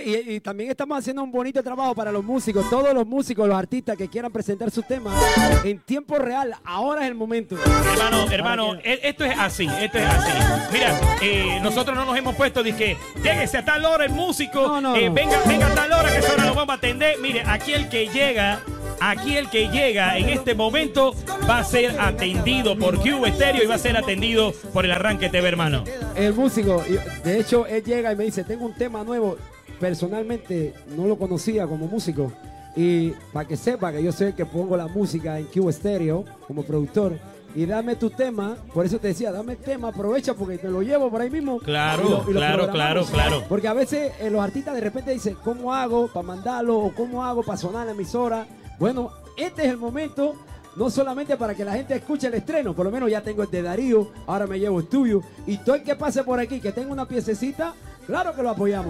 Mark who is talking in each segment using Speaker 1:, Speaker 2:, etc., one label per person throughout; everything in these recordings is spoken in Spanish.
Speaker 1: y también estamos haciendo un bonito trabajo para los músicos, todos los músicos, los artistas que quieran presentar sus temas en tiempo real. Ahora es el momento.
Speaker 2: Hermano, esto es así, Mira, nosotros no nos hemos puesto, dije, lléguese a tal hora el músico, venga a tal hora que esa hora lo vamos a atender. Mire, aquí el que llega en este momento va a ser atendido por Q Stereo y va a ser atendido por el Arranque TV, hermano.
Speaker 1: El músico, de hecho, él llega y me dice, tengo un tema nuevo. Personalmente no lo conocía como músico. Y para que sepa que yo soy el que pongo la música en Q Stereo como productor. Y dame tu tema, por eso te decía, dame el tema, aprovecha porque te lo llevo por ahí mismo.
Speaker 2: Claro.
Speaker 1: Porque a veces los artistas de repente dicen, ¿cómo hago para mandarlo? O ¿cómo hago para sonar en la emisora? Bueno, este es el momento, no solamente para que la gente escuche el estreno, por lo menos ya tengo el de Darío, ahora me llevo el tuyo. Y todo el que pase por aquí, que tenga una piececita, claro que lo apoyamos.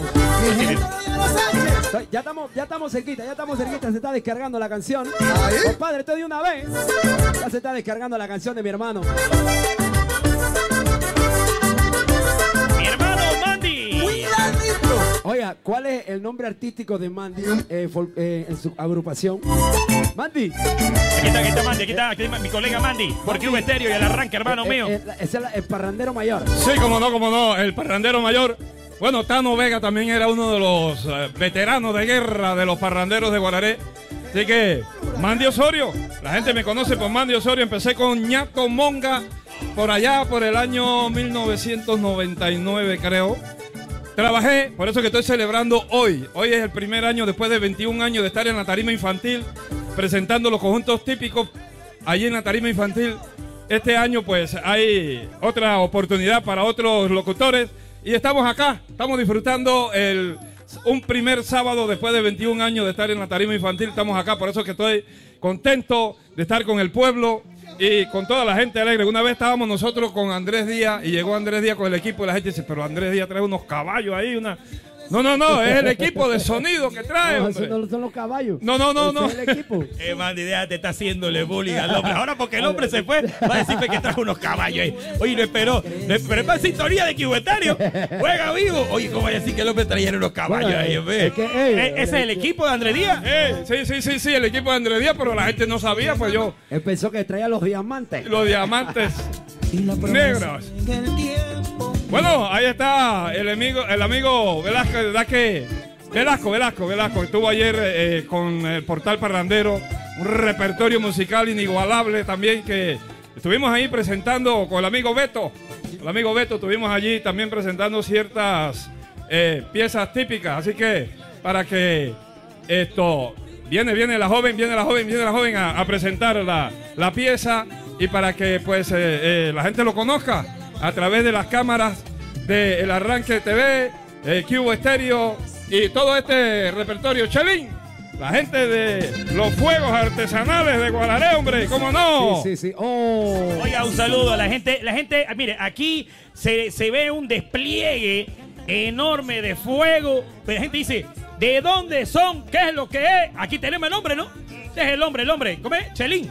Speaker 1: Ya estamos cerquita, se está descargando la canción. Compadre, esto de una vez. Ya se está descargando la canción de mi hermano.
Speaker 2: Mi hermano Mandy.
Speaker 1: Oiga, ¿cuál es el nombre artístico de Mandy en su agrupación? Mandy.
Speaker 2: Aquí está mi colega Mandy, por Q Stereo y el Arranque, hermano mío.
Speaker 1: Es el parrandero mayor.
Speaker 3: Sí, como no, el parrandero mayor. Bueno, Tano Vega también era uno de los veteranos de guerra de los parranderos de Guararé. Así que, Mandy Osorio, la gente me conoce por Mandy Osorio. Empecé con Ñato Monga por allá, por el año 1999, creo. Trabajé, por eso que estoy celebrando hoy. Hoy es el primer año, después de 21 años de estar en la tarima infantil, presentando los conjuntos típicos allí en la tarima infantil. Este año, pues, hay otra oportunidad para otros locutores. Y estamos acá, estamos disfrutando un primer sábado después de 21 años de estar en la tarima infantil. Estamos acá, por eso que estoy contento de estar con el pueblo y con toda la gente alegre. Una vez estábamos nosotros con Andrés Díaz y llegó Andrés Díaz con el equipo y la gente dice, pero Andrés Díaz trae unos caballos ahí, No, es el equipo de sonido que trae.
Speaker 1: No, esos no son los caballos.
Speaker 3: No.
Speaker 1: Es el equipo.
Speaker 2: Mandy, te está haciéndole bullying al hombre. Ahora porque el hombre se fue, va a decirme que trajo unos caballos ahí. Oye, no esperó para sintonía de Q Stereo. Juega vivo. Oye, ¿cómo va a decir que el hombre trajera unos caballos ahí? ¿Ese es el equipo de Andrés Díaz?
Speaker 3: Sí, el equipo de Andrés Díaz, pero la gente no sabía, pues yo.
Speaker 1: Él pensó que traía los diamantes.
Speaker 3: Los diamantes negros. Bueno, ahí está el amigo Velasco. Estuvo ayer con el Portal Parrandero, un repertorio musical inigualable también que estuvimos ahí presentando con el amigo Beto. El amigo Beto estuvimos allí también presentando ciertas piezas típicas. Así que para que esto viene la joven a presentar la pieza y para que pues la gente lo conozca a través de las cámaras del Arranque TV, Q Stereo y todo este repertorio. Chelín, la gente de los fuegos artesanales de Guararé, hombre, ¿cómo no?
Speaker 1: Sí. Oh.
Speaker 2: Oiga, un saludo a la gente, mire, aquí se ve un despliegue enorme de fuego, pero la gente dice, ¿de dónde son? ¿Qué es lo que es? Aquí tenemos el nombre, ¿no? Este es el hombre. ¿Cómo es? Chelín.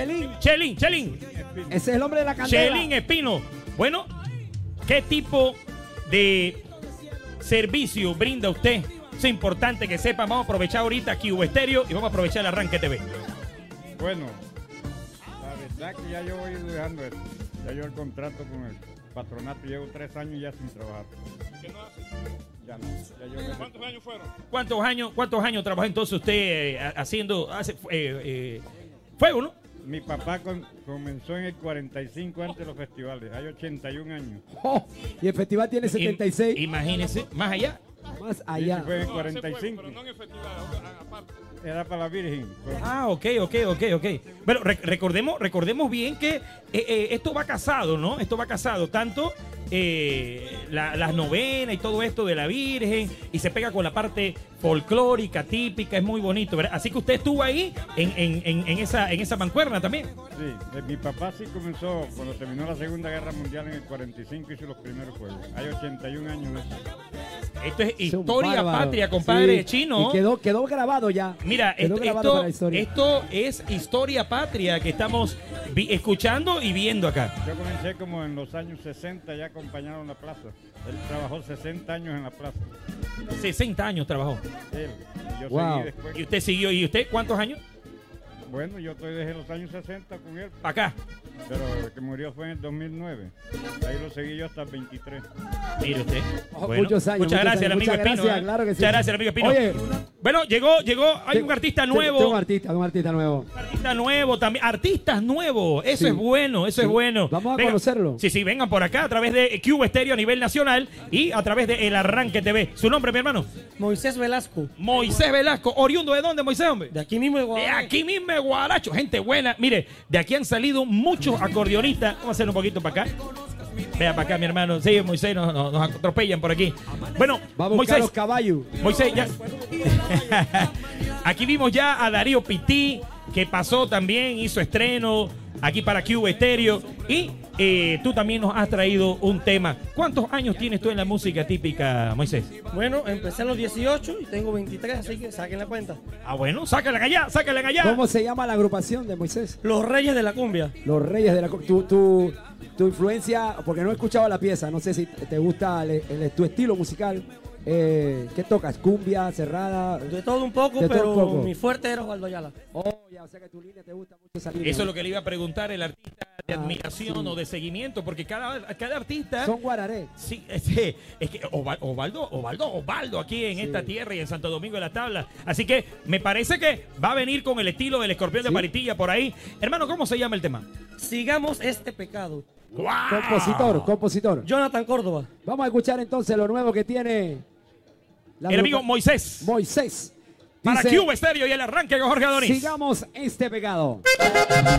Speaker 1: Ese es el hombre de la candela.
Speaker 2: Chelín Espino. Bueno, ¿qué tipo de servicio brinda usted? Es importante que sepan. Vamos a aprovechar ahorita Q Stereo y vamos a aprovechar el Arranque TV.
Speaker 4: Bueno, la verdad que ya yo voy dejando esto. Ya yo el contrato con el patronato llevo 3 años ya sin trabajar.
Speaker 3: ¿Qué no hace?
Speaker 4: Ya no.
Speaker 3: ¿Cuántos años fueron?
Speaker 2: ¿Cuántos años trabajó entonces usted haciendo fuego, no?
Speaker 4: Mi papá comenzó en el 45 antes de los festivales. Hay 81 años.
Speaker 1: Oh, y el festival tiene 76.
Speaker 2: Imagínese, más allá.
Speaker 1: Más allá.
Speaker 4: Sí, fue en el 45.
Speaker 3: Pero no en el festival, aparte.
Speaker 4: Era para la Virgen.
Speaker 2: Ah, ok. Bueno, recordemos bien que esto va casado, ¿no? Esto va casado. Tanto las novenas y todo esto de la Virgen y se pega con la parte folclórica, típica, es muy bonito, ¿verdad? Así que usted estuvo ahí en esa mancuerna también.
Speaker 4: Sí, mi papá sí comenzó cuando terminó la Segunda Guerra Mundial en el 45, hizo los primeros juegos. Hay 81 años de eso.
Speaker 2: Esto es historia patria, compadre,
Speaker 1: sí,
Speaker 2: chino.
Speaker 1: Y quedó grabado ya.
Speaker 2: Mira, esto es historia patria que estamos escuchando y viendo acá.
Speaker 4: Yo comencé como en los años 60 ya acompañado en la plaza. Él trabajó 60 años en la plaza.
Speaker 2: 60 años trabajó.
Speaker 4: Él. Yo
Speaker 1: Wow.
Speaker 4: seguí después.
Speaker 2: ¿Y usted siguió? ¿Y usted cuántos años?
Speaker 4: Bueno, yo estoy desde los años 60 con él,
Speaker 2: Para acá.
Speaker 4: pero el que murió fue en el 2009. Ahí lo seguí yo hasta el 23.
Speaker 2: Mire usted.
Speaker 1: Oh, muchos años,
Speaker 2: Muchas gracias, el amigo
Speaker 1: muchas
Speaker 2: Espino.
Speaker 1: gracias, claro que sí.
Speaker 2: Muchas gracias, el amigo Espino.
Speaker 1: Oye,
Speaker 2: bueno, llegó, hay un artista nuevo.
Speaker 1: Tengo un artista nuevo.
Speaker 2: Artista nuevo también. Artistas nuevos. Eso
Speaker 1: Sí.
Speaker 2: es bueno, eso
Speaker 1: Sí.
Speaker 2: es bueno.
Speaker 1: Vamos a
Speaker 2: Vengan.
Speaker 1: conocerlo.
Speaker 2: Sí, vengan por acá a través de Cuba Estéreo a nivel nacional y a través de El Arranque TV. ¿Su nombre, mi hermano?
Speaker 5: Moisés Velasco.
Speaker 2: Moisés Velasco. ¿Oriundo de dónde, Moisés, hombre?
Speaker 5: De aquí mismo de
Speaker 2: De
Speaker 5: Guadalajara.
Speaker 2: aquí mismo de Guaracho, gente buena. Mire, de aquí han salido muchos acordeonistas. Vamos a hacer un poquito para acá. Vea para acá, mi hermano. Sí, Moisés, nos atropellan por aquí. Bueno,
Speaker 1: Vamos a buscar
Speaker 2: Moisés,
Speaker 1: los caballos.
Speaker 2: Moisés, ya. Aquí vimos ya a Darío Pití, que pasó también, hizo estreno aquí para Cuba Estéreo. Y tú también nos has traído un tema. ¿Cuántos años tienes tú en la música típica, Moisés?
Speaker 5: Bueno, empecé a los 18 y tengo 23, así que saquen la cuenta.
Speaker 2: Ah, bueno, sácala allá, sácala allá.
Speaker 1: ¿Cómo se llama la agrupación de Moisés?
Speaker 5: Los Reyes de la Cumbia.
Speaker 1: Los Reyes de la... Tu influencia, porque no he escuchado la pieza, no sé si te gusta tu estilo musical. ¿Qué tocas? ¿Cumbia, cerrada?
Speaker 5: De todo un poco,
Speaker 1: De todo
Speaker 5: pero
Speaker 1: un poco.
Speaker 5: mi fuerte era Osvaldo Ayala.
Speaker 1: Oh, ya, o sea que tu línea te gusta mucho esa línea.
Speaker 2: Eso es lo que le iba a preguntar el artista de
Speaker 1: Ah,
Speaker 2: admiración
Speaker 1: sí.
Speaker 2: o de seguimiento, porque cada artista...
Speaker 1: Son guararé.
Speaker 2: Sí, es que Osvaldo aquí en esta tierra y en Santo Domingo de la Tabla. Así que me parece que va a venir con el estilo del escorpión de
Speaker 1: Sí.
Speaker 2: Paritilla por ahí. Hermano, ¿cómo se llama el tema?
Speaker 5: Sigamos este pecado.
Speaker 2: ¡Guau!
Speaker 1: Compositor.
Speaker 5: Jonathan Córdoba.
Speaker 1: Vamos a escuchar entonces lo nuevo que tiene
Speaker 2: El amigo Moisés.
Speaker 1: Moisés.
Speaker 2: Para
Speaker 1: Dice,
Speaker 2: Cuba Estéreo y el arranque con Jorge Adonis.
Speaker 1: sigamos este pecado.